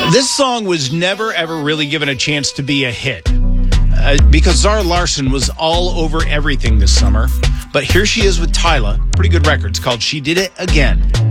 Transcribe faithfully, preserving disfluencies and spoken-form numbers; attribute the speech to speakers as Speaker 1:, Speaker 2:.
Speaker 1: This song was never, ever really given a chance to be a hit uh, because Zara Larsson was all over everything this summer. But here she is with Tyla. Pretty good record. It's called She Did It Again.